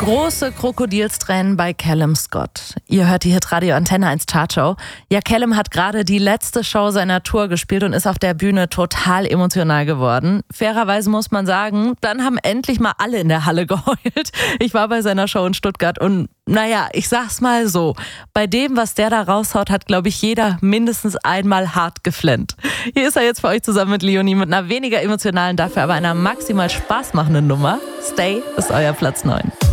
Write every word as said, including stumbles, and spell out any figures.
Große Krokodilstränen bei Callum Scott. Ihr hört die Hitradio Antenne eins Chartshow. Ja, Callum hat gerade die letzte Show seiner Tour gespielt und ist auf der Bühne total emotional geworden. Fairerweise muss man sagen, dann haben endlich mal alle in der Halle geheult. Ich war bei seiner Show in Stuttgart und naja, ich sag's mal so, bei dem, was der da raushaut, hat, glaube ich, jeder mindestens einmal hart geflennt. Hier ist er jetzt für euch zusammen mit Leonie mit einer weniger emotionalen, dafür aber einer maximal spaßmachenden Nummer. Stay ist euer Platz neun.